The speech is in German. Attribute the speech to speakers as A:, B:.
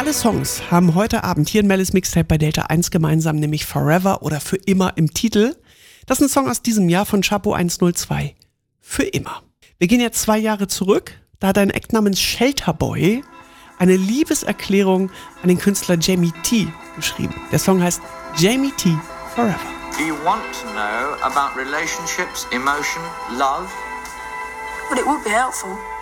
A: Alle Songs haben heute Abend hier in Mellis Mixtape bei Delta 1 gemeinsam, nämlich Forever oder Für immer im Titel. Das ist ein Song aus diesem Jahr von Chapo 102. Für immer. Wir gehen jetzt 2 Jahre zurück. Da hat ein Act namens Shelterboy eine Liebeserklärung an den Künstler Jamie T geschrieben. Der Song heißt Jamie T Forever.
B: Do you want to know about relationships, emotion, love?
C: Well, it would be helpful.